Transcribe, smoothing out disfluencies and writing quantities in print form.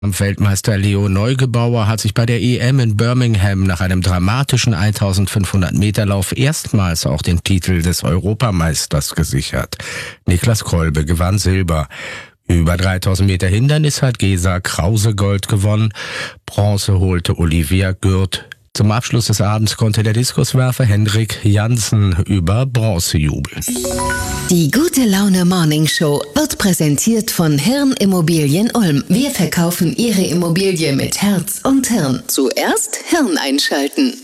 Weltmeister Leo Neugebauer hat sich bei der EM in Birmingham nach einem dramatischen 1500-Meter-Lauf erstmals auch den Titel des Europameisters gesichert. Niklas Kolbe gewann Silber. Über 3000 Meter Hindernis hat Gesa Krause Gold gewonnen. Bronze holte Olivia Gürt. Zum Abschluss des Abends konnte der Diskuswerfer Hendrik Jansen über Bronze jubeln. Die Gute Laune Morning Show wird präsentiert von Hirn Immobilien Ulm. Wir verkaufen Ihre Immobilie mit Herz und Hirn. Zuerst Hirn einschalten.